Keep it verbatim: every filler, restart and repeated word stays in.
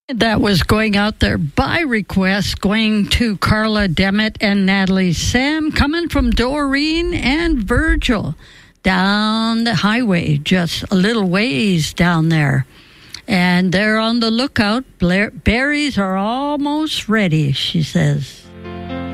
That was going out there by request, going to Carla Demet and Natalie Sam, coming from Doreen and Virgil down the highway, just a little ways down there. And they're on the lookout. Blair- berries are almost ready, she says.